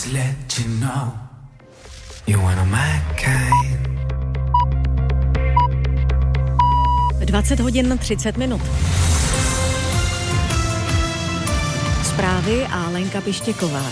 just let you know you're one of my kind. 20 hodin 30 minut. Zprávy a Lenka Pištěková.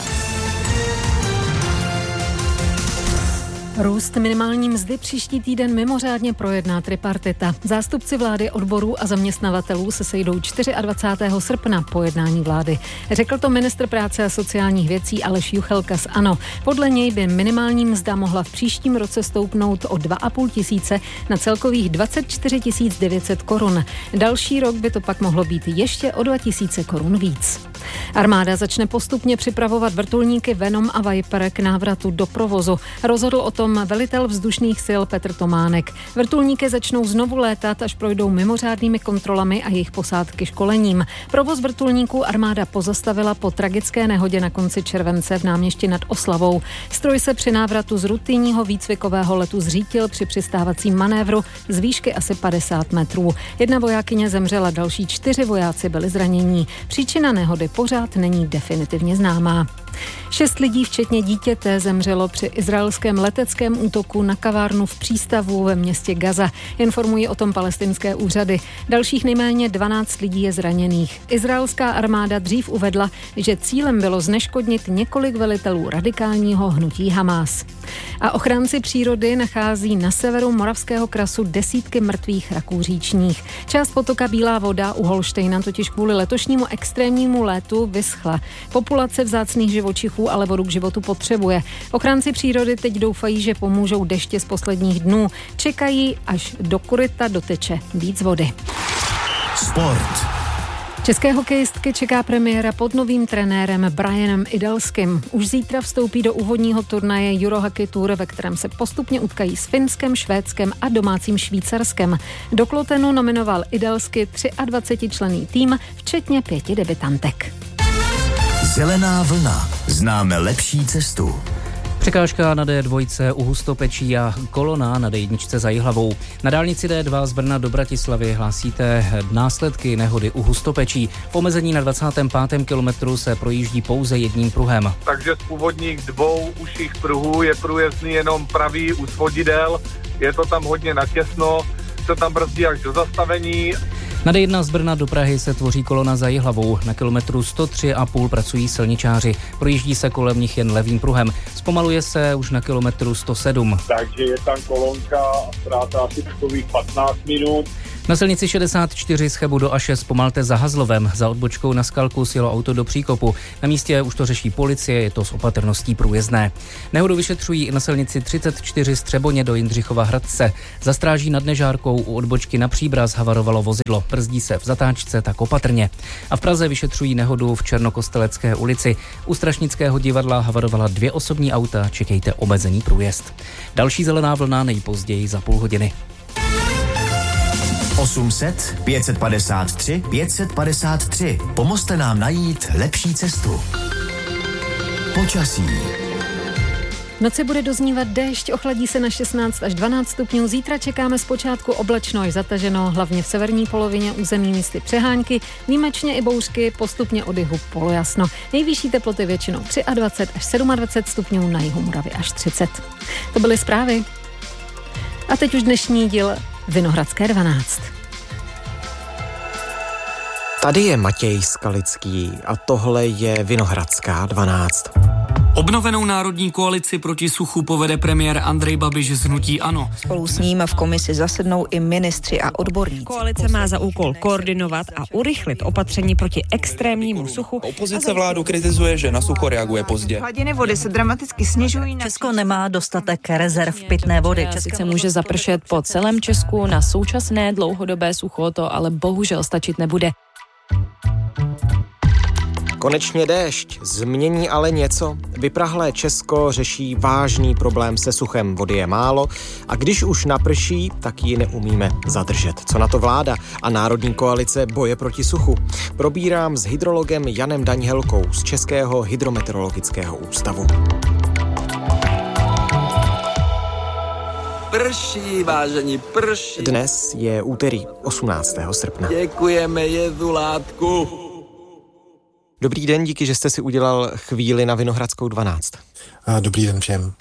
Růst minimální mzdy příští týden mimořádně projedná tripartita. Zástupci vlády, odborů a zaměstnavatelů se sejdou 24. srpna po jednání vlády. Řekl to ministr práce a sociálních věcí Aleš Juchelka z ANO. Podle něj by minimální mzda mohla v příštím roce stoupnout o 2,5 tisíce na celkových 24 900 korun. Další rok by to pak mohlo být ještě o 2 tisíce korun víc. Armáda začne postupně připravovat vrtulníky Venom a Viper k návratu do provozu. Rozhodl o tom velitel vzdušných sil Petr Tománek. Vrtulníky začnou znovu létat, až projdou mimořádnými kontrolami a jejich posádky školením. Provoz vrtulníků armáda pozastavila po tragické nehodě na konci července v Náměšti nad Oslavou. Stroj se při návratu z rutinního výcvikového letu zřítil při přistávacím manévru z výšky asi 50 metrů. 1 vojákyně zemřela, další 4 vojáci byli zranění. Příčina nehody pořád není definitivně známá. 6 lidí, včetně dítěte, zemřelo při izraelském leteckém útoku na kavárnu v přístavu ve městě Gaza. Informují o tom palestinské úřady. Dalších nejméně 12 lidí je zraněných. Izraelská armáda dřív uvedla, že cílem bylo zneškodnit několik velitelů radikálního hnutí Hamás. A ochránci přírody nachází na severu Moravského krasu desítky mrtvých raků říčních. Část potoka Bílá voda u Holštejna totiž kvůli letošnímu extrémnímu létu vyschla. Populace vzácných živočichů ale vodu k životu potřebuje. Ochránci přírody teď doufají, že pomůžou deště z posledních dnů. Čekají, až do koryta doteče víc vody. Sport. České hokejistky čeká premiéra pod novým trenérem Brianem Idalským. Už zítra vstoupí do úvodního turnaje Eurohockey Tour, ve kterém se postupně utkají s Finskem, Švédskem a domácím Švýcarskem. Do Klotenu nominoval Idalsky 23členný tým, včetně 5 debutantek. Zelená vlna. Známe lepší cestu. Překážka na D2 u Hustopečí a kolona na D1 za Jihlavou. Na dálnici D2 z Brna do Bratislavy hlásíte následky nehody u Hustopečí. V omezení na 25. kilometru se projíždí pouze jedním pruhem. Takže z původních 2 užších pruhů je průjezdný jenom pravý u svodidel. Je to tam hodně natěsno, se tam brzdí až do zastavení. Na D1 z Brna do Prahy se tvoří kolona za Jihlavou. Na kilometru 103,5 pracují silničáři. Projíždí se kolem nich jen levým pruhem. Zpomaluje se už na kilometru 107. Takže je tam kolonka a ztráta asi takových 15 minut. Na silnici 64 z Chebu do Aše zpomalte za Hazlovem. Za odbočkou na Skalku sjelo auto do příkopu. Na místě už to řeší policie, je to s opatrností průjezdné. Nehodu vyšetřují i na silnici 34 z Třeboně do Jindřichova Hradce. Za stráží nad Nežárkou u odbočky na Příbraz havarovalo vozidlo. Brzdí se v zatáčce, tak opatrně. A v Praze vyšetřují nehodu v Černokostelecké ulici. U Strašnického divadla havarovala 2 osobní auta, čekejte omezený průjezd. Další zelená vlna nejpozději za půl hodiny. 800 553 553. Pomozte nám najít lepší cestu. Počasí. V noci bude doznívat déšť, ochladí se na 16 až 12 stupňů. Zítra čekáme zpočátku oblačno až zataženo, hlavně v severní polovině území místy přehánky, výjimečně i bouřky, postupně od jihu polojasno. Nejvyšší teploty většinou 23 až 27 stupňů, na jihu Moravy až 30. To byly zprávy. A teď už dnešní díl Vinohradské 12. Tady je Matěj Skalický a tohle je Vinohradská 12. Obnovenou národní koalici proti suchu povede premiér Andrej Babiš z hnutí ANO. Spolu s ním v komisi zasednou i ministři a odborníci. Koalice má za úkol koordinovat a urychlit opatření proti extrémnímu suchu. Opozice vládu kritizuje, že na sucho reaguje pozdě. Hladiny vody se dramaticky snižují. Česko nemá dostatek rezerv pitné vody. Sice může zapršet po celém Česku, na současné dlouhodobé sucho to ale bohužel stačit nebude. Konečně déšť, změní ale něco. Vyprahlé Česko řeší vážný problém se suchem. Vody je málo a když už naprší, tak ji neumíme zadržet. Co na to vláda a Národní koalice boje proti suchu? Probírám s hydrologem Janem Daňhelkou z Českého hydrometeorologického ústavu. Prší, vážení, prší. Dnes je úterý 18. srpna. Děkujeme Jezulátku. Dobrý den, díky, že jste si udělal chvíli na Vinohradskou 12. Dobrý den všem.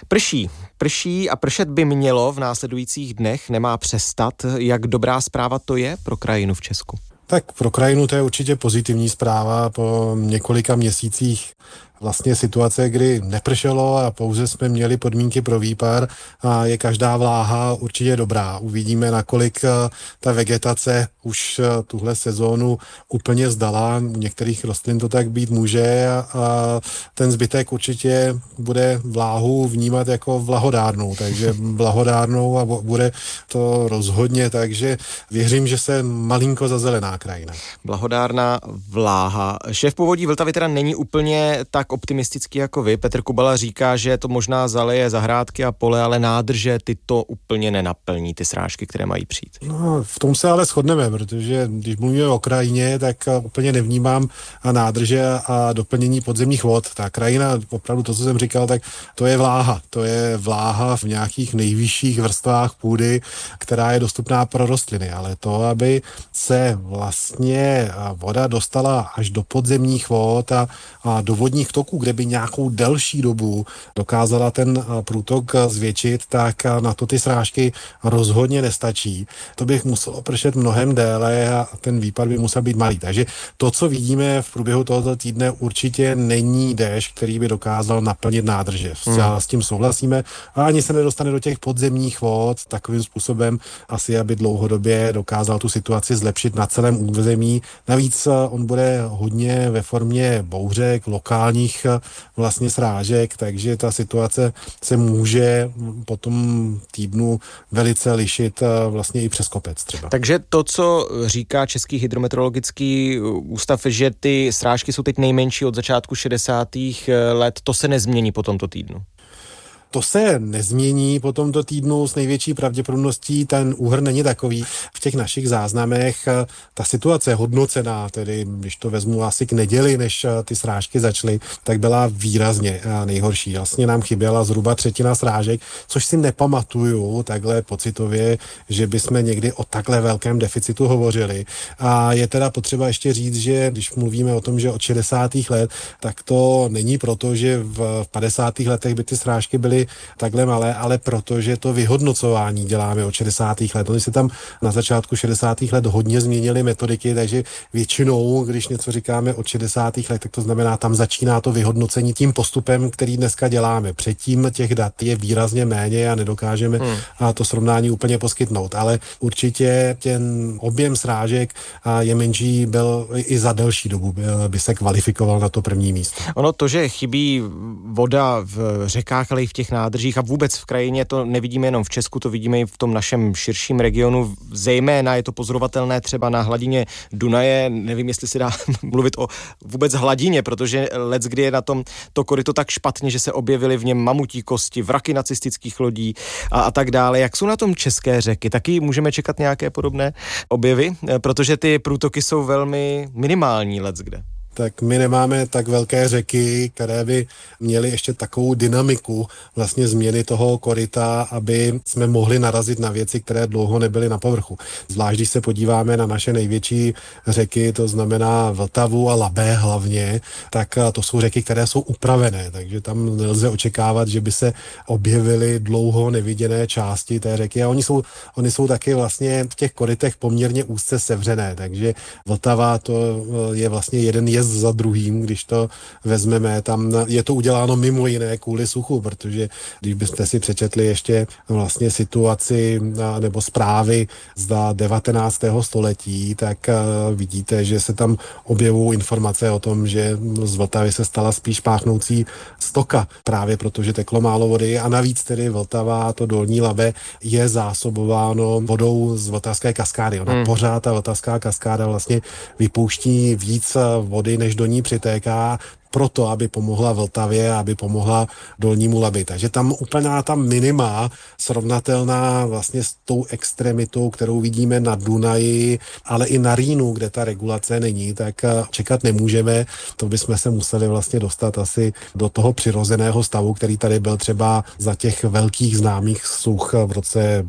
Prší a pršet by mělo v následujících dnech, nemá přestat. Jak dobrá zpráva to je pro krajinu v Česku? Tak pro krajinu to je určitě pozitivní zpráva po několika měsících vlastně situace, kdy nepršelo a pouze jsme měli podmínky pro výpar a je každá vláha určitě dobrá. Uvidíme, nakolik ta vegetace už tuhle sezónu úplně zdala. U některých rostlin to tak být může a ten zbytek určitě bude vláhu vnímat jako vlahodárnou, takže vlahodárnou a bude to rozhodně, takže věřím, že se malinko zazelená krajina. Blahodárná vláha. Šéf Povodí Vltavy teda není úplně tak optimistický jako vy. Petr Kubala říká, že to možná zaleje zahrádky a pole, ale nádrže ty to úplně nenaplní, ty srážky, které mají přijít. No, v tom se ale shodneme, protože když mluvíme o krajině, tak úplně nevnímám nádrže a doplnění podzemních vod. Ta krajina, opravdu to, co jsem říkal, tak to je vláha. To je vláha v nějakých nejvyšších vrstvách půdy, která je dostupná pro rostliny, ale to, aby se vlastně voda dostala až do podzemních vod a do vodních toků, kde by nějakou delší dobu dokázala ten průtok zvětšit, tak na to ty srážky rozhodně nestačí. To bych muselo pršet mnohem déle a ten výpad by musel být malý. Takže to, co vidíme v průběhu tohoto týdne, určitě není déšť, který by dokázal naplnit nádrže. S tím souhlasíme a ani se nedostane do těch podzemních vod takovým způsobem asi, aby dlouhodobě dokázal tu situaci zlepšit na celém území. Navíc on bude hodně ve formě bouřek, lokálních vlastně srážek, takže ta situace se může po tom týdnu velice lišit vlastně i přes kopec třeba. Takže to, co říká Český hydrometeorologický ústav, že ty srážky jsou teď nejmenší od začátku 60. let, to se nezmění po tomto týdnu? To se nezmění po tomto týdnu s největší pravděpodobností, ten úhrn není takový. V těch našich záznamech ta situace hodnocená, tedy když to vezmu asi k neděli, než ty srážky začaly, tak byla výrazně nejhorší. Vlastně nám chyběla zhruba 1/3 srážek, což si nepamatuju takhle pocitově, že bychom někdy o takhle velkém deficitu hovořili. A je teda potřeba ještě říct, že když mluvíme o tom, že od 60. let, tak to není proto, že v 50. letech by ty srážky byly takhle malé, ale protože to vyhodnocování děláme od 60. let. Oni se tam na začátku 60. let hodně změnily metodiky, takže většinou, když něco říkáme od 60. let, tak to znamená, tam začíná to vyhodnocení tím postupem, který dneska děláme. Předtím těch dat je výrazně méně a nedokážeme to srovnání úplně poskytnout, ale určitě ten objem srážek je menší, byl i za delší dobu by se kvalifikoval na to první místo. Ono to, že chybí voda v řekách, ale i v těch nádržích a vůbec v krajině, to nevidíme jenom v Česku, to vidíme i v tom našem širším regionu. Zejména je to pozorovatelné třeba na hladině Dunaje. Nevím, jestli se dá mluvit o vůbec hladině, protože leckdy je na tom to koryto tak špatně, že se objevily v něm mamutí kosti, vraky nacistických lodí a tak dále. Jak jsou na tom české řeky? Taky můžeme čekat nějaké podobné objevy, protože ty průtoky jsou velmi minimální leckde. Tak my nemáme tak velké řeky, které by měly ještě takovou dynamiku vlastně změny toho koryta, aby jsme mohli narazit na věci, které dlouho nebyly na povrchu. Zvlášť, když se podíváme na naše největší řeky, to znamená Vltavu a Labé hlavně, tak to jsou řeky, které jsou upravené, takže tam nelze očekávat, že by se objevily dlouho neviděné části té řeky a oni jsou taky vlastně v těch korytech poměrně úzce sevřené, takže Vltava to je vlastně jeden jezd za druhým, když to vezmeme, tam je to uděláno mimo jiné kvůli suchu, protože když byste si přečetli ještě vlastně situaci nebo zprávy z 19. století, tak vidíte, že se tam objevují informace o tom, že z Vltavy se stala spíš páchnoucí stoka, právě protože teklo málo vody a navíc tedy Vltava, to dolní Labe, je zásobováno vodou z Vltavské kaskády. Ona pořád ta Vltavská kaskáda vlastně vypouští víc vody, než do ní přitéká, proto, aby pomohla Vltavě, aby pomohla dolnímu Labi. Takže tam úplná ta minima srovnatelná vlastně s tou extremitou, kterou vidíme na Dunaji, ale i na Rýnu, kde ta regulace není, tak čekat nemůžeme. To bychom se museli vlastně dostat asi do toho přirozeného stavu, který tady byl třeba za těch velkých známých such v roce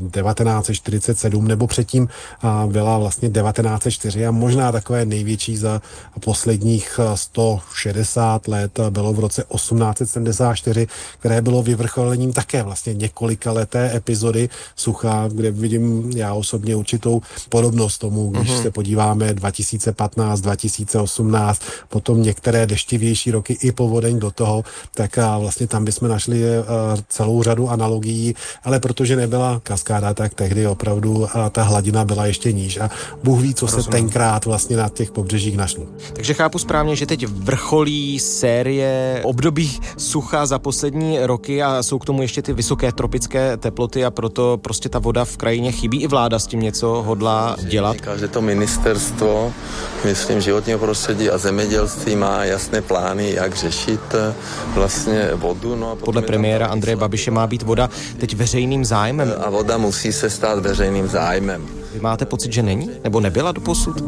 1947 nebo předtím byla vlastně 1904 a možná takové největší za posledních 160 50 let bylo v roce 1874, které bylo vyvrcholením také vlastně několikaleté epizody sucha, kde vidím já osobně určitou podobnost tomu, když se podíváme 2015, 2018, potom některé deštivější roky i povodeň do toho, tak vlastně tam bychom našli celou řadu analogií, ale protože nebyla kaskáda, tak tehdy opravdu ta hladina byla ještě níž a Bůh ví, co se tenkrát vlastně na těch pobřežích našlo. Takže chápu správně, že teď vrcholí série období sucha za poslední roky a jsou k tomu ještě ty vysoké tropické teploty a proto prostě ta voda v krajině chybí. I vláda s tím něco hodlá dělat. Že to ministerstvo, myslím, životního prostředí a zemědělství má jasné plány, jak řešit vlastně vodu. No a podle premiéra Andreje Babiše má být voda teď veřejným zájmem. A voda musí se stát veřejným zájmem. Vy máte pocit, že není? Nebo nebyla doposud?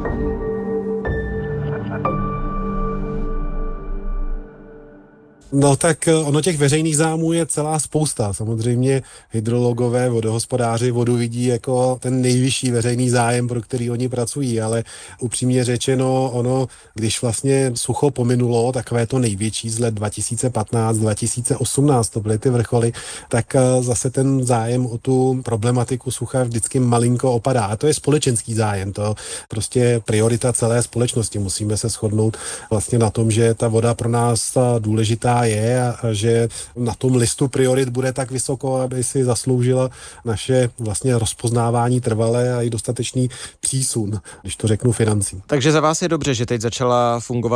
No tak ono těch veřejných zájmů je celá spousta. Samozřejmě hydrologové, vodohospodáři vodu vidí jako ten nejvyšší veřejný zájem, pro který oni pracují, ale upřímně řečeno, ono, když vlastně sucho pominulo, takové to největší z let 2015, 2018, to byly ty vrcholy, tak zase ten zájem o tu problematiku sucha vždycky malinko opadá. A to je společenský zájem, to prostě priorita celé společnosti. Musíme se shodnout vlastně na tom, že ta voda pro nás důležitá je a že na tom listu priorit bude tak vysoko, aby si zasloužila naše vlastně rozpoznávání trvalé a i dostatečný přísun, když to řeknu financí. Takže za vás je dobře, že teď začala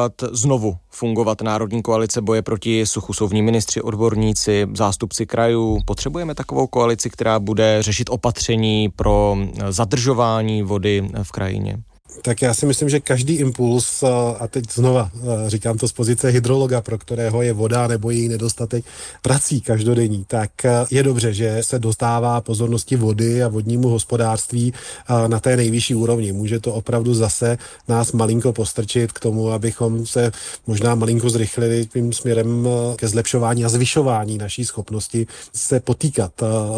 znovu fungovat Národní koalice boje proti suchu. Jsou v ní ministři, odborníci, zástupci krajů. Potřebujeme takovou koalici, která bude řešit opatření pro zadržování vody v krajině? Tak já si myslím, že každý impuls, a teď znova říkám to z pozice hydrologa, pro kterého je voda nebo její nedostatek prací každodenní, tak je dobře, že se dostává pozornosti vody a vodnímu hospodářství na té nejvyšší úrovni. Může to opravdu zase nás malinko postrčit k tomu, abychom se možná malinko zrychlili tím směrem ke zlepšování a zvyšování naší schopnosti se potýkat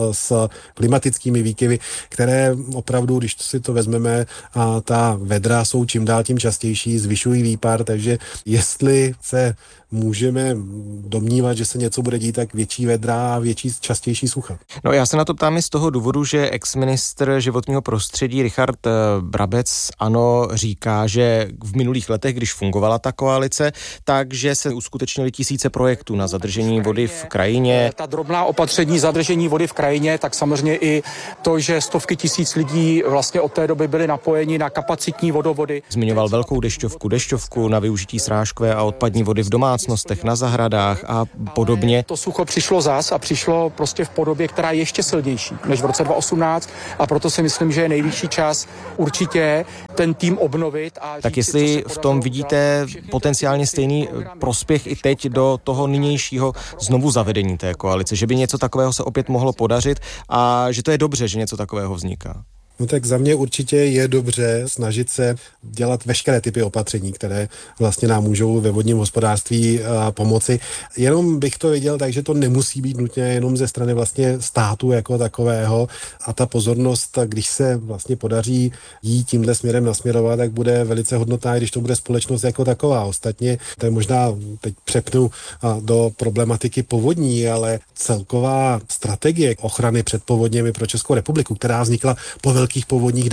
s klimatickými výkyvy, které opravdu, když si to vezmeme, ta vedra jsou čím dál tím častější, zvyšují výpar, takže jestli se můžeme domnívat, že se něco bude dít, tak větší vedra a častější sucha. No já se na to ptám i z toho důvodu, že exministr životního prostředí Richard Brabec říká, že v minulých letech, když fungovala ta koalice, takže se uskutečnily tisíce projektů na zadržení vody v krajině. Ta drobná opatření zadržení vody v krajině, tak samozřejmě i to, že stovky tisíc lidí vlastně od té doby byly napojeni na kapacitní vodovody. Zmiňoval velkou dešťovku na využití srážkové a odpadní vody v domácnostech, na zahradách a podobně. To sucho přišlo zas a přišlo prostě v podobě, která je ještě silnější než v roce 2018 a proto si myslím, že je nejvyšší čas určitě ten tým obnovit. Tak jestli v tom vidíte potenciálně stejný prospěch i teď do toho nynějšího znovu zavedení té koalice, že by něco takového se opět mohlo podařit a že to je dobře, že něco takového vzniká. No tak za mě určitě je dobře snažit se dělat veškeré typy opatření, které vlastně nám můžou ve vodním hospodářství pomoci. Jenom bych to viděl tak, že to nemusí být nutně jenom ze strany vlastně státu jako takového a ta pozornost, když se vlastně podaří jí tímhle směrem nasměrovat, tak bude velice hodnotná, když to bude společnost jako taková. Ostatně to je možná, teď přepnu do problematiky povodní, ale celková strategie ochrany před povodněmi pro Českou republiku, která vznikla po velkých povodních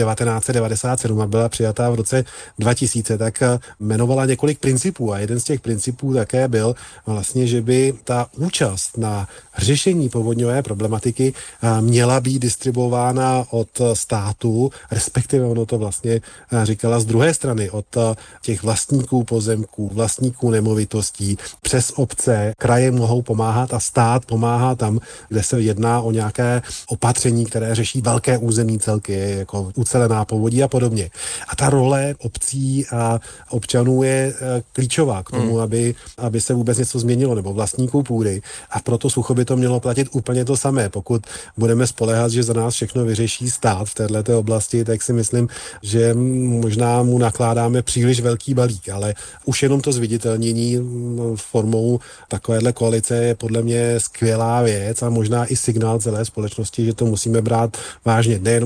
1997 a byla přijatá v roce 2000, tak jmenovala několik principů a jeden z těch principů také byl vlastně, že by ta účast na řešení povodňové problematiky měla být distribuována od státu, respektive ono to vlastně říkala z druhé strany, od těch vlastníků pozemků, vlastníků nemovitostí, přes obce, kraje mohou pomáhat a stát pomáhá tam, kde se jedná o nějaké opatření, které řeší velké územní celky, jako ucelená povodí a podobně. A ta role obcí a občanů je klíčová k tomu, aby se vůbec něco změnilo, nebo vlastníků půdy. A proto sucho by to mělo platit úplně to samé. Pokud budeme spoléhat, že za nás všechno vyřeší stát v této oblasti, tak si myslím, že možná mu nakládáme příliš velký balík, ale už jenom to zviditelnění formou takovéhle koalice je podle mě skvělá věc a možná i signál celé společnosti, že to musíme brát vážně, nejenom na té státní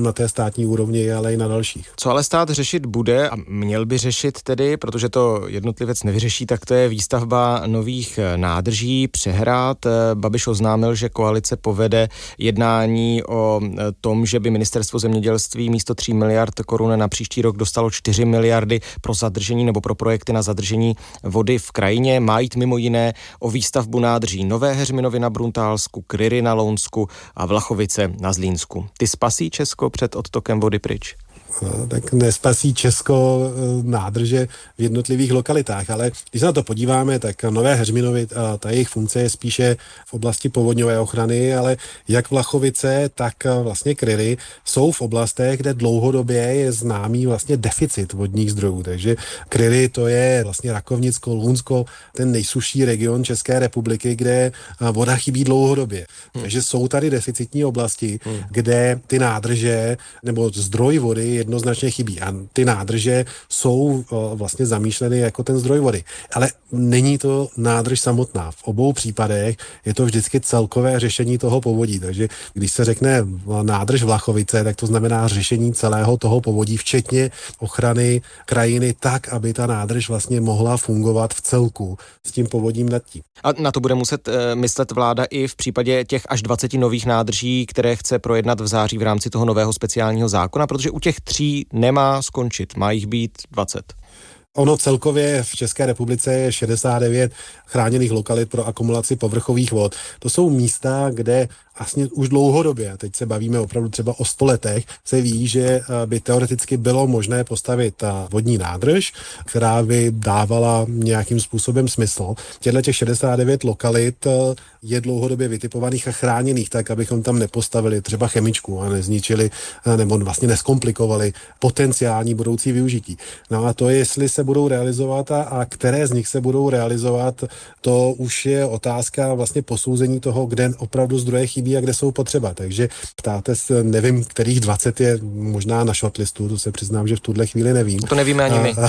státní úrovni, ale i na dalších. Co ale stát řešit bude a měl by řešit tedy, protože to jednotlivec nevyřeší, tak to je výstavba nových nádrží, přehrad. Babiš oznámil, že koalice povede jednání o tom, že by ministerstvo zemědělství místo 3 miliard korun na příští rok dostalo 4 miliardy pro zadržení nebo pro projekty na zadržení vody v krajině. Má jít mimo jiné o výstavbu nádrží Nové Heřminovy na Bruntálsku, Kryry na Lounsku a Vlachovice na Zlínsku. Ty spasí Česko před odtokem vody pryč? Tak nespasí Česko nádrže v jednotlivých lokalitách, ale když se na to podíváme, tak Nové Heřminovy, ta jejich funkce je spíše v oblasti povodňové ochrany, ale jak Vlachovice, tak vlastně Kryry jsou v oblastech, kde dlouhodobě je známý vlastně deficit vodních zdrojů, takže Kryry to je vlastně Rakovnicko, Lounsko, ten nejsušší region České republiky, kde voda chybí dlouhodobě. Takže jsou tady deficitní oblasti, kde ty nádrže nebo zdroj vody jednoznačně chybí. A ty nádrže jsou vlastně zamýšleny jako ten zdroj vody. Ale není to nádrž samotná. V obou případech je to vždycky celkové řešení toho povodí. Takže když se řekne nádrž Vlachovice, tak to znamená řešení celého toho povodí, včetně ochrany krajiny tak, aby ta nádrž vlastně mohla fungovat v celku s tím povodím nad tím. A na to bude muset myslet vláda i v případě těch až 20 nových nádrží, které chce projednat v září v rámci toho nového speciálního zákona, protože u těch 3 nemá skončit, má jich být 20. Ono celkově v České republice je 69 chráněných lokalit pro akumulaci povrchových vod. To jsou místa, kde vlastně už dlouhodobě, teď se bavíme opravdu třeba o 100 letech, se ví, že by teoreticky bylo možné postavit vodní nádrž, která by dávala nějakým způsobem smysl. Těch 69 lokalit je dlouhodobě vytipovaných a chráněných tak, abychom tam nepostavili třeba chemičku a nezničili nebo vlastně neskomplikovali potenciální budoucí využití. No a to, jestli se budou realizovat a které z nich se budou realizovat, to už je otázka vlastně posouzení toho, kde opravdu zdroje chybí a kde jsou potřeba. Takže ptáte se, nevím, kterých 20 je možná na shortlistu, to se přiznám, že v tuhle chvíli nevím. To nevíme ani my.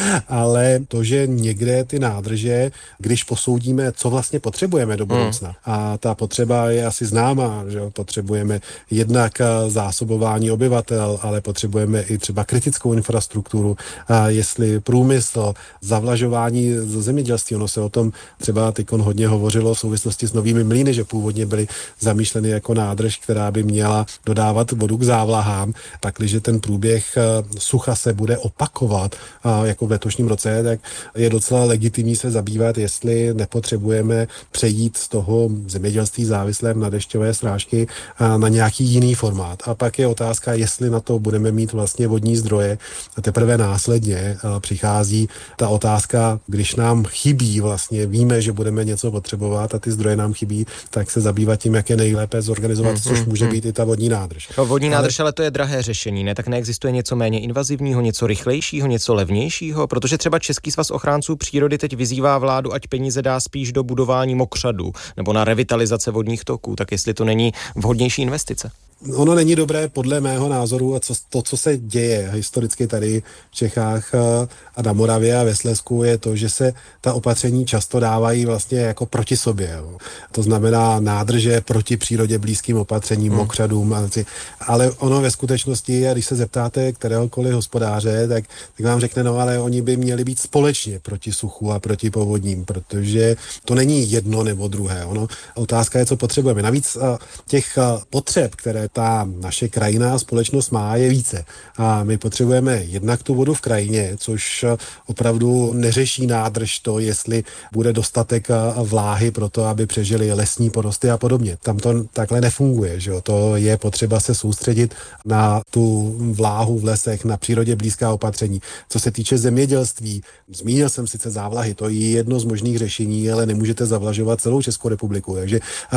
Ale to, že někde ty nádrže, když posoudíme, co vlastně potřebujeme do budoucna, a ta potřeba je asi známá, že potřebujeme jednak zásobování obyvatel, ale potřebujeme i třeba kritickou infrastrukturu, jestli průmysl, zavlažování ze zemědělství, ono se o tom třeba teď hodně hovořilo v souvislosti s Novými Mlýny, že původně byly zamýšleny jako nádrž, která by měla dodávat vodu k závlahám. Pakliže ten průběh sucha se bude opakovat jako v letošním roce, tak je docela legitimní se zabývat, jestli nepotřebujeme přejít z toho zemědělství závislém na dešťové srážky na nějaký jiný formát. A pak je otázka, jestli na to budeme mít vlastně vodní zdroje. A teprve následně přichází ta otázka, když nám chybí vlastně, víme, že budeme něco potřebovat a ty zdroje nám chybí, tak se zabývat tím, jak je nejlépe zorganizovat, což může být i ta vodní nádrž. No, vodní nádrž, ale to je drahé řešení, ne? Tak neexistuje něco méně invazivního, něco rychlejšího, něco levnějšího, protože třeba Český svaz ochránců přírody teď vyzývá vládu, ať peníze dá spíš do budování mokřadů nebo na revitalizace vodních toků, tak jestli to není vhodnější investice. Ono není dobré podle mého názoru a co se děje historicky tady v Čechách a na Moravě a ve Slezsku je to, že se ta opatření často dávají vlastně jako proti sobě. Jo. To znamená nádrže proti přírodě blízkým opatřením, mokřadům. Ale ono ve skutečnosti, a když se zeptáte kteréhokoliv hospodáře, tak vám řekne, no ale oni by měli být společně proti suchu a proti povodním, protože to není jedno nebo druhé. Otázka je, co potřebujeme. Navíc těch potřeb, které ta naše krajina a společnost má, je více. A my potřebujeme jednak tu vodu v krajině, což opravdu neřeší nádrž to, jestli bude dostatek vláhy pro to, aby přežili lesní porosty a podobně. Tam to takhle nefunguje, že jo? To je potřeba se soustředit na tu vláhu v lesech, na přírodě blízká opatření. Co se týče zemědělství, zmínil jsem sice závlahy, to je jedno z možných řešení, ale nemůžete zavlažovat celou Českou republiku. Takže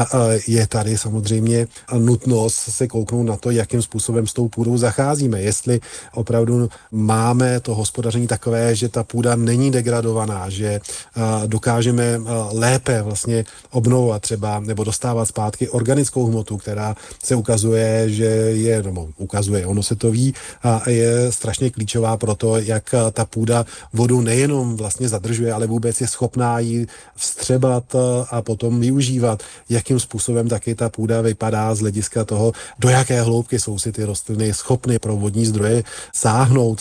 je tady samozřejmě nutnost se kouknout na to, jakým způsobem s tou půdou zacházíme. Jestli opravdu máme to hospodaření takové, že ta půda není degradovaná, že dokážeme lépe vlastně obnovovat třeba nebo dostávat zpátky organickou hmotu, která se ukazuje, že je, ono se to ví a je strašně klíčová pro to, jak ta půda vodu nejenom vlastně zadržuje, ale vůbec je schopná ji vstřebat a potom využívat, jakým způsobem taky ta půda vypadá z hlediska toho, do jaké hloubky jsou si ty rostliny schopny pro vodní zdroje sáhnout.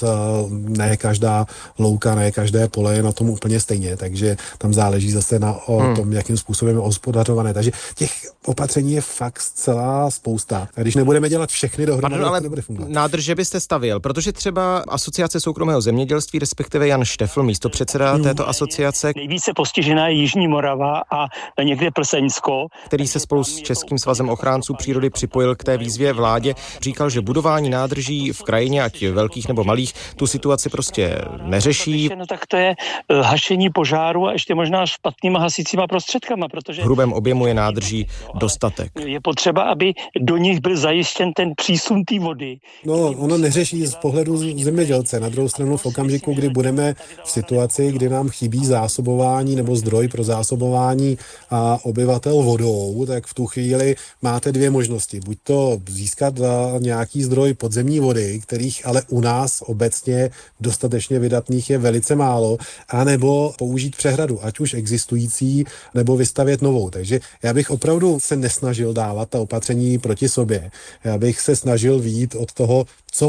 Ne každá louka, ne každé pole je na tom úplně stejně, takže tam záleží zase na tom, jakým způsobem je hospodařované. Takže těch opatření je fakt celá spousta. A když nebudeme dělat všechny dohromady, ale to nebude fungovat. Nádrže byste stavěl, protože třeba Asociace soukromého zemědělství, respektive Jan Štefl, místopředseda této asociace. Nejvíce postižená je Jižní Morava a někde Plzeňsko, který se spolu s Českým svazem ochránců přírody připojil k té výzvě vládě, říkal, že budování nádrží v krajině, ať velkých nebo malých, tu situaci prostě neřeší. No tak to je hašení požáru a ještě možná špatnýma hasicíma prostředkama, protože v hrubém objemu je nádrží dostatek. Je potřeba, aby do nich byl zajištěn ten přísun té vody. No, ono neřeší z pohledu zemědělce. Na druhou stranu v okamžiku, kdy budeme v situaci, kdy nám chybí zásobování nebo zdroj pro zásobování obyvatel vodou, tak v tu chvíli máte dvě možnosti. Buď to získat nějaký zdroj podzemní vody, kterých ale u nás obecně dostatečně vydatných je velice málo, anebo použít přehradu, ať už existující, nebo vystavět novou. Takže já bych opravdu se nesnažil dávat ta opatření proti sobě. Já bych se snažil vyjít od toho, co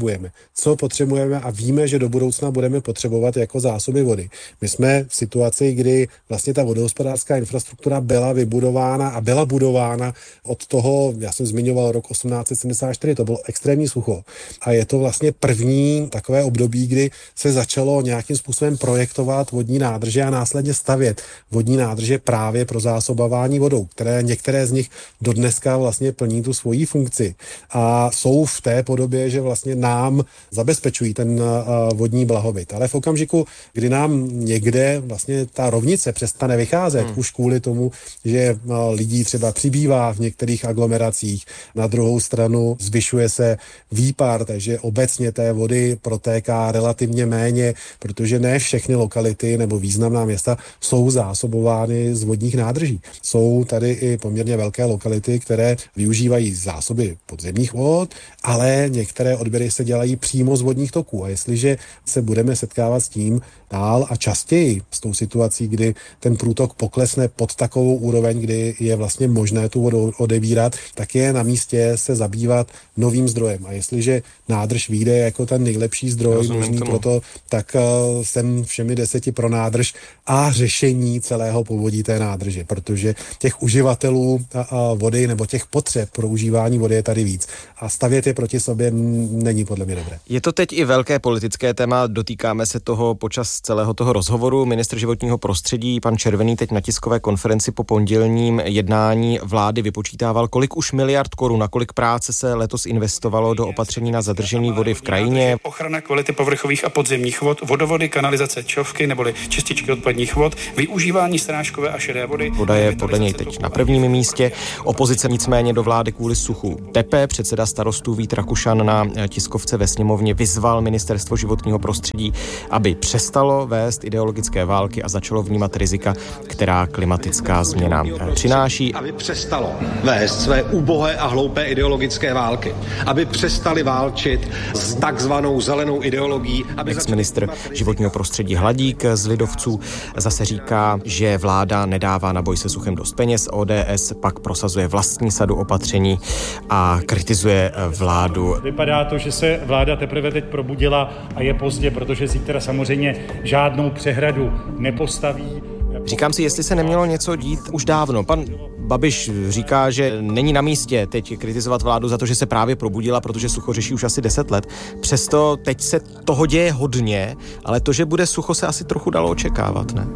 potřebujeme a víme, že do budoucna budeme potřebovat jako zásoby vody. My jsme v situaci, kdy vlastně ta vodohospodářská infrastruktura byla vybudována a byla budována od toho, já jsem zmiňoval rok 1874, to bylo extrémní sucho. A je to vlastně první takové období, kdy se začalo nějakým způsobem projektovat vodní nádrže a následně stavět vodní nádrže právě pro zásobování vodou, které některé z nich dodneska vlastně plní tu svoji funkci a jsou v té podobě, že vlastně nám zabezpečují ten vodní blahobyt. Ale v okamžiku, kdy nám někde vlastně ta rovnice přestane vycházet, už kvůli tomu, že lidí třeba přibývá v některých aglomeracích, na druhou stranu zvyšuje se výpar, takže obecně té vody protéká relativně méně, protože ne všechny lokality nebo významná města jsou zásobovány z vodních nádrží. Jsou tady i poměrně velké lokality, které využívají zásoby podzemních vod, ale některé odběry se dělají přímo z vodních toků. A jestliže se budeme setkávat s tím dál a častěji s tou situací, kdy ten průtok poklesne pod takovou úroveň, kdy je vlastně možné tu vodu odebírat, tak je na místě se zabývat novým zdrojem. A jestliže nádrž vyjde jako ten nejlepší zdroj možný pro to, tak jsem všemi 10 pro nádrž a řešení celého povodí té nádrže, protože těch uživatelů vody nebo těch potřeb pro užívání vody je tady víc. A stavět je proti sobě není podle mě dobré. Je to teď i velké politické téma, dotýkáme se toho počas celého toho rozhovoru. Ministr životního prostředí, pan Červený, teď na tiskové konferenci po pondělním jednání vlády vypočítával, kolik už miliard korun, na kolik práce se letos investovalo do opatření na zadržení vody v krajině. Ochrana kvality povrchových a podzemních vod, vodovody, kanalizace, čovky neboli čističky odpadních vod, využívání srážkové a šedé vody. Voda je podle něj teď na prvním místě. Opozice nicméně do vlády kvůli suchu tepe. Předseda Starostů Vít Rakušan na tiskovce ve sněmovně vyzval ministerstvo životního prostředí, aby přestalo vést ideologické války a začalo vnímat rizika, která klimatická změna přináší. Aby přestalo vést své ubohé a hloupé ideologické války. Aby přestali válčit s takzvanou zelenou ideologií. Ex-ministr životního prostředí Hladík z lidovců zase říká, že vláda nedává na boj se suchem dost peněz. ODS pak prosazuje vlastní sadu opatření a kritizuje vládu. Vypadá to, že se vláda teprve teď probudila a je pozdě, protože zítra samozřejmě žádnou přehradu nepostaví. Říkám si, jestli se nemělo něco dít už dávno. Pan Babiš říká, že není na místě teď kritizovat vládu za to, že se právě probudila, protože sucho řeší už asi 10 let. Přesto teď se toho děje hodně, ale to, že bude sucho, se asi trochu dalo očekávat, ne?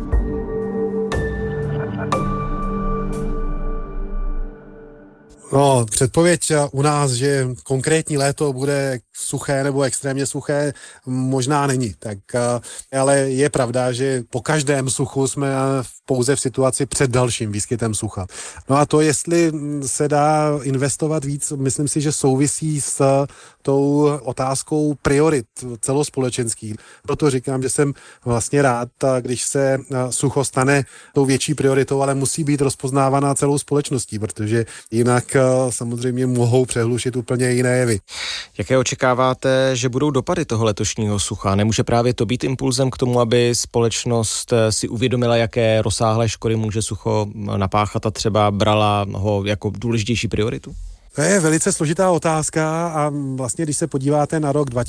No, předpověď u nás, že konkrétní léto bude suché nebo extrémně suché, možná není. Tak, ale je pravda, že po každém suchu jsme pouze v situaci před dalším výskytem sucha. No a to, jestli se dá investovat víc, myslím si, že souvisí s tou otázkou priorit celospolečenských. Proto říkám, že jsem vlastně rád, když se sucho stane tou větší prioritou, ale musí být rozpoznávaná celou společností, protože jinak samozřejmě mohou přehlušit úplně jiné jevy. Jaké očekáváte, že budou dopady toho letošního sucha? Nemůže právě to být impulzem k tomu, aby společnost si uvědomila, jaké rozsáhlé škody může sucho napáchat a třeba brala ho jako důležitější prioritu? To je velice složitá otázka a vlastně, když se podíváte na rok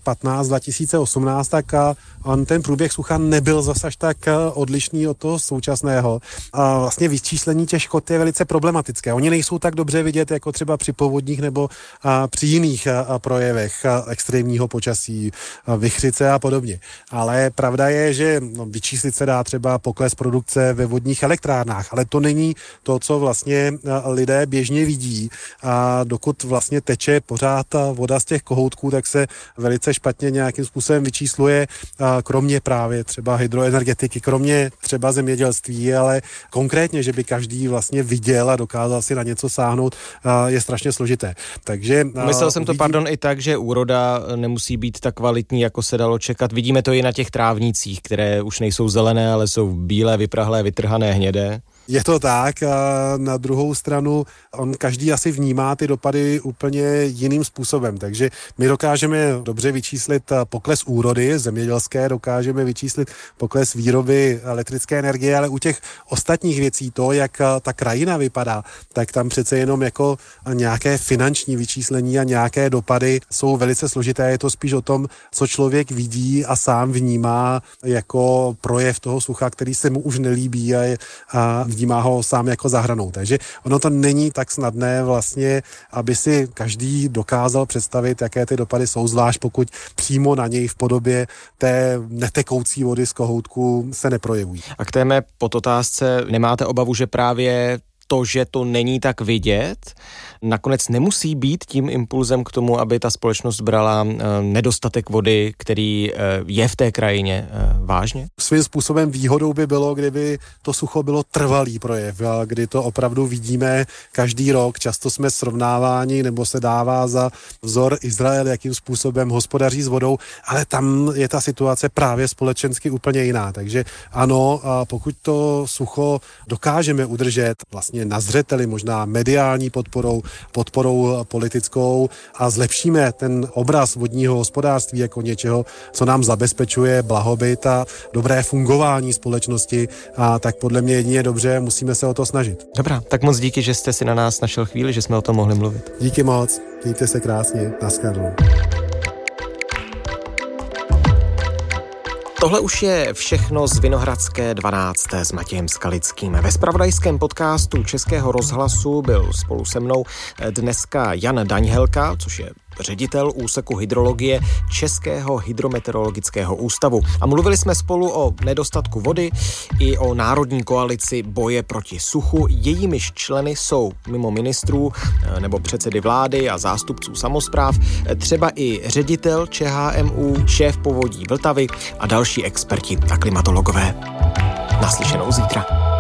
2015-2018, tak on ten průběh sucha nebyl zas až tak odlišný od toho současného. A vlastně vyčíslení těch škod je velice problematické. Oni nejsou tak dobře vidět jako třeba při povodních nebo při jiných projevech extrémního počasí, vichřice a podobně. Ale pravda je, že vyčíslit se dá třeba pokles produkce ve vodních elektrárnách, ale to není to, co vlastně lidé běžně vidí. A dokud vlastně teče pořád ta voda z těch kohoutků, tak se velice špatně nějakým způsobem vyčísluje, kromě právě třeba hydroenergetiky, kromě třeba zemědělství, ale konkrétně, že by každý vlastně viděl a dokázal si na něco sáhnout, je strašně složité. Takže myslel jsem to, i tak, že úroda nemusí být tak kvalitní, jako se dalo čekat. Vidíme to i na těch trávnicích, které už nejsou zelené, ale jsou bílé, vyprahlé, vytrhané, hnědé. Je to tak, a na druhou stranu on každý asi vnímá ty dopady úplně jiným způsobem, takže my dokážeme dobře vyčíslit pokles úrody zemědělské, dokážeme vyčíslit pokles výroby elektrické energie, ale u těch ostatních věcí, to, jak ta krajina vypadá, tak tam přece jenom jako nějaké finanční vyčíslení a nějaké dopady jsou velice složité. Je to spíš o tom, co člověk vidí a sám vnímá jako projev toho sucha, který se mu už nelíbí a vnímá ho sám jako za hranou. Takže ono to není tak snadné vlastně, aby si každý dokázal představit, jaké ty dopady jsou, zvlášť pokud přímo na něj v podobě té netekoucí vody z kohoutku se neprojevují. A k té mé podotázce, nemáte obavu, že právě to, že to není tak vidět, nakonec nemusí být tím impulzem k tomu, aby ta společnost brala nedostatek vody, který je v té krajině, vážně? Svým způsobem výhodou by bylo, kdyby to sucho bylo trvalý projev, kdy to opravdu vidíme každý rok. Často jsme srovnáváni, nebo se dává za vzor Izrael, jakým způsobem hospodaří s vodou, ale tam je ta situace právě společensky úplně jiná. Takže ano, pokud to sucho dokážeme udržet vlastně na zřeteli, možná mediální podporou politickou a zlepšíme ten obraz vodního hospodářství jako něčeho, co nám zabezpečuje blahobyt a dobré fungování společnosti, a tak podle mě jedině dobře, musíme se o to snažit. Dobrá, tak moc díky, že jste si na nás našel chvíli, že jsme o tom mohli mluvit. Díky moc, mějte se krásně, naschledanou. Tohle už je všechno z Vinohradské 12. s Matějem Skalickým. Ve zpravodajském podcastu Českého rozhlasu byl spolu se mnou dneska Jan Daňhelka, což je ředitel úseku hydrologie Českého hydrometeorologického ústavu. A mluvili jsme spolu o nedostatku vody i o národní koalici boje proti suchu. Jejímiž členy jsou mimo ministrů nebo předsedy vlády a zástupců samospráv třeba i ředitel ČHMÚ, šéf povodí Vltavy a další experti a klimatologové. Naslyšenou zítra.